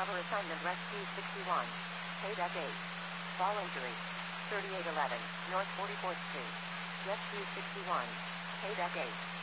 Cover assignment Rescue 61. Payback 8. Fall injury. 3811 North 44th Street. Rescue 61. Payback 8.